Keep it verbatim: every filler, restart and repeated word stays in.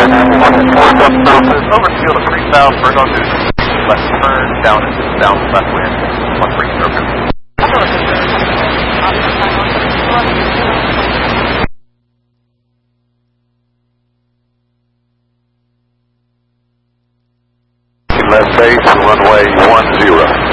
Over field of three thousand, Virgo two. Left turn, down and down left wind. One three, broken. Left base, runway one zero.